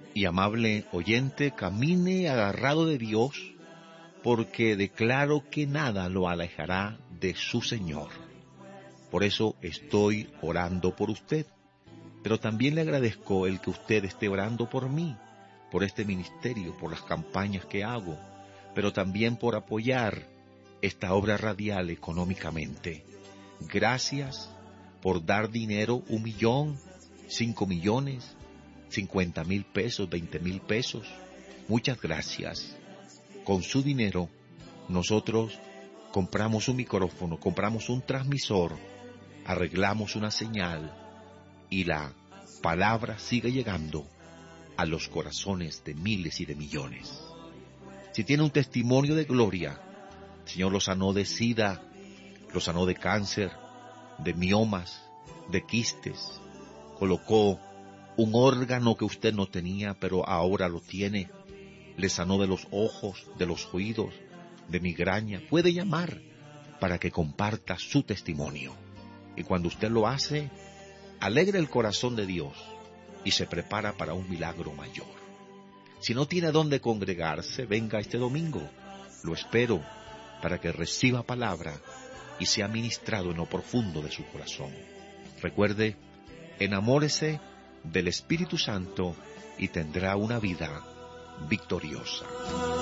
y amable oyente, camine agarrado de Dios, porque declaro que nada lo alejará de su Señor. Por eso estoy orando por usted, pero también le agradezco el que usted esté orando por mí, por este ministerio, por las campañas que hago, pero también por apoyar esta obra radial económicamente. Gracias por dar dinero, 1.000.000, 5.000.000, 50.000 pesos, 20.000 pesos. Muchas gracias. Con su dinero, nosotros compramos un micrófono, compramos un transmisor, arreglamos una señal y la palabra sigue llegando a los corazones de miles y de millones. Si tiene un testimonio de gloria, el Señor lo sanó de SIDA, lo sanó de cáncer, de miomas, de quistes, colocó un órgano que usted no tenía, pero ahora lo tiene, le sanó de los ojos, de los oídos, de migraña. Puede llamar para que comparta su testimonio. Y cuando usted lo hace, alegra el corazón de Dios y se prepara para un milagro mayor. Si no tiene dónde congregarse, venga este domingo. Lo espero para que reciba palabra y sea ministrado en lo profundo de su corazón. Recuerde, enamórese del Espíritu Santo y tendrá una vida victoriosa.